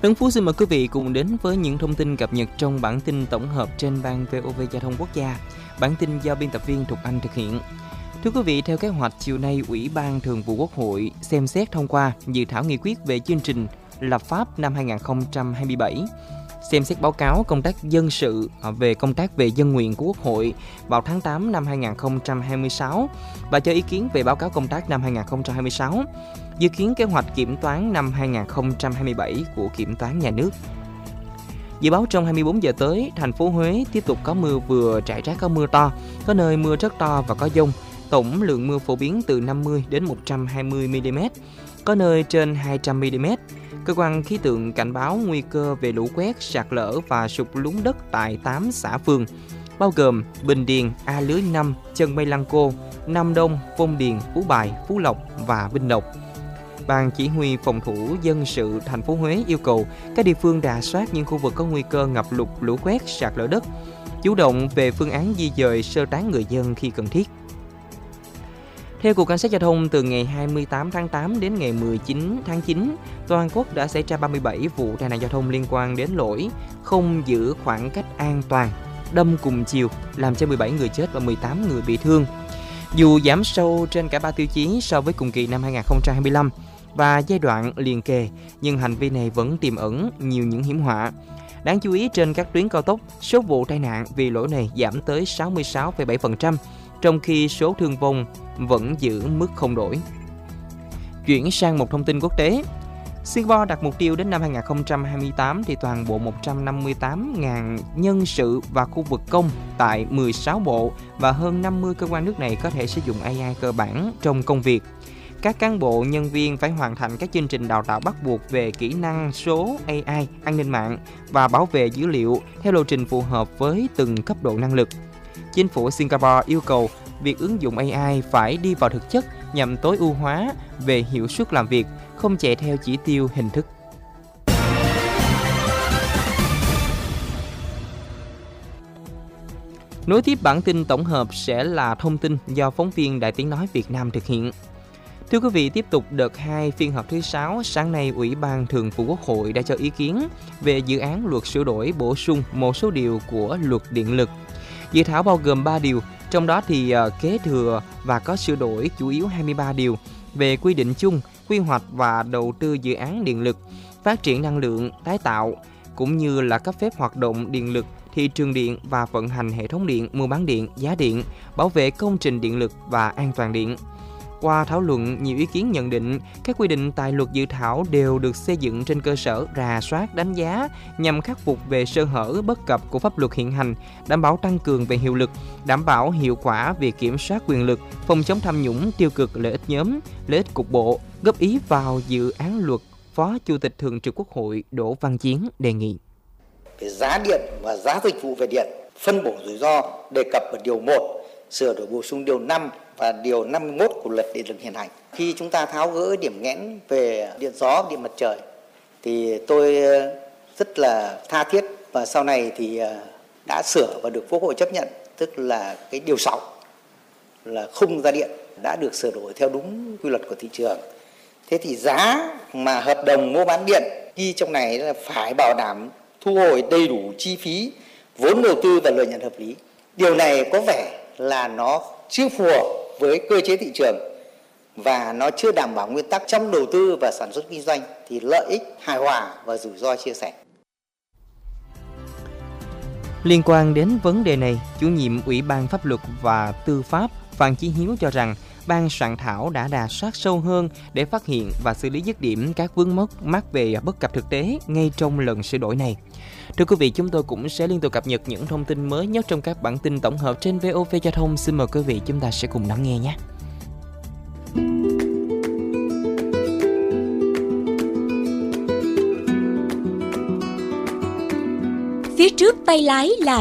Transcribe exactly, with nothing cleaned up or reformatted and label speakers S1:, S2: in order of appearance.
S1: Tấn Phú xin mời quý vị cùng đến với những thông tin cập nhật trong bản tin tổng hợp trên ban vê o vê Giao thông Quốc gia. Bản tin do biên tập viên Thục Anh thực hiện. Thưa quý vị, theo kế hoạch, chiều nay Ủy ban Thường vụ Quốc hội xem xét thông qua dự thảo nghị quyết về chương trình lập pháp năm hai không hai bảy, xem xét báo cáo công tác dân sự về công tác về dân nguyện của Quốc hội vào tháng tám năm hai không hai sáu và cho ý kiến về báo cáo công tác năm hai không hai sáu, dự kiến kế hoạch kiểm toán năm hai không hai bảy của Kiểm toán Nhà nước. Dự báo trong hai mươi bốn giờ tới, thành phố Huế tiếp tục có mưa vừa, rải rác có mưa to, có nơi mưa rất to và có dông. Tổng lượng mưa phổ biến từ năm mươi đến một trăm hai mươi mi-li-mét, có nơi trên hai trăm mi-li-mét. Cơ quan khí tượng cảnh báo nguy cơ về lũ quét, sạt lở và sụt lún đất tại tám xã phường, bao gồm Bình Điền, A Lưới năm, Chân Mây Lăng Cô, Nam Đông, Phong Điền, Phú Bài, Phú Lộc và Vinh Lộc. Ban Chỉ huy Phòng thủ dân sự thành phố Huế yêu cầu các địa phương rà soát những khu vực có nguy cơ ngập lụt, lũ quét, sạt lở đất, chủ động về phương án di dời, sơ tán người dân khi cần thiết. Theo Cục Cảnh sát Giao thông, từ ngày hai mươi tám tháng tám đến ngày mười chín tháng chín, toàn quốc đã xảy ra ba mươi bảy vụ tai nạn giao thông liên quan đến lỗi không giữ khoảng cách an toàn, đâm cùng chiều, làm cho mười bảy người chết và mười tám người bị thương. Dù giảm sâu trên cả ba tiêu chí so với cùng kỳ năm hai không hai lăm và giai đoạn liền kề, nhưng hành vi này vẫn tiềm ẩn nhiều những hiểm họa. Đáng chú ý, trên các tuyến cao tốc, số vụ tai nạn vì lỗi này giảm tới sáu mươi sáu phẩy bảy phần trăm, trong khi số thương vong vẫn giữ mức không đổi. Chuyển sang một thông tin quốc tế. Singapore đặt mục tiêu đến năm hai không hai tám thì toàn bộ một trăm năm mươi tám nghìn nhân sự và khu vực công tại mười sáu bộ và hơn năm mươi cơ quan nước này có thể sử dụng a i cơ bản trong công việc. Các cán bộ, nhân viên phải hoàn thành các chương trình đào tạo bắt buộc về kỹ năng số, a i, an ninh mạng và bảo vệ dữ liệu theo lộ trình phù hợp với từng cấp độ năng lực. Chính phủ Singapore yêu cầu việc ứng dụng a i phải đi vào thực chất nhằm tối ưu hóa về hiệu suất làm việc, không chạy theo chỉ tiêu hình thức. Nối tiếp bản tin tổng hợp sẽ là thông tin do phóng viên Đài Tiếng Nói Việt Nam thực hiện. Thưa quý vị, tiếp tục đợt hai phiên họp thứ sáu, sáng nay Ủy ban Thường vụ Quốc hội đã cho ý kiến về dự án luật sửa đổi bổ sung một số điều của luật điện lực. Dự thảo bao gồm ba điều, trong đó thì uh, kế thừa và có sửa đổi chủ yếu hai mươi ba điều về quy định chung, quy hoạch và đầu tư dự án điện lực, phát triển năng lượng tái tạo, cũng như là cấp phép hoạt động điện lực, thị trường điện và vận hành hệ thống điện, mua bán điện, giá điện, bảo vệ công trình điện lực và an toàn điện. Qua thảo luận, nhiều ý kiến nhận định các quy định tại luật dự thảo đều được xây dựng trên cơ sở rà soát, đánh giá nhằm khắc phục về sơ hở, bất cập của pháp luật hiện hành, đảm bảo tăng cường về hiệu lực, đảm bảo hiệu quả việc kiểm soát quyền lực, phòng chống tham nhũng, tiêu cực, lợi ích nhóm, lợi ích cục bộ. Góp ý vào dự án luật, Phó Chủ tịch Thường trực Quốc hội Đỗ Văn Chiến đề nghị.
S2: Về giá điện và giá dịch vụ về điện, phân bổ rủi ro đề cập ở điều một, sửa đổi bổ sung điều năm và điều năm mươi mốt của luật điện lực hiện hành. Khi chúng ta tháo gỡ điểm nghẽn về điện gió, điện mặt trời thì tôi rất là tha thiết và sau này thì đã sửa và được Quốc hội chấp nhận, tức là cái điều sáu là khung giá điện đã được sửa đổi theo đúng quy luật của thị trường. Thế thì giá mà hợp đồng mua bán điện ghi trong này là phải bảo đảm thu hồi đầy đủ chi phí, vốn đầu tư và lợi nhuận hợp lý. Điều này có vẻ là nó chưa phù hợp với cơ chế thị trường và nó chưa đảm bảo nguyên tắc trong đầu tư và sản xuất kinh doanh thì lợi ích hài hòa và rủi ro chia sẻ.
S1: Liên quan đến vấn đề này, chủ nhiệm Ủy ban Pháp luật và Tư pháp Phan Chí Hiếu cho rằng ban soạn thảo đã rà soát sâu hơn để phát hiện và xử lý dứt điểm các vướng mắc mắc về bất cập thực tế ngay trong lần sửa đổi này. Thưa quý vị, chúng tôi cũng sẽ liên tục cập nhật những thông tin mới nhất trong các bản tin tổng hợp trên vê o vê Giao thông. Xin mời quý vị chúng ta sẽ cùng lắng nghe nhé.
S3: Phía trước tay lái là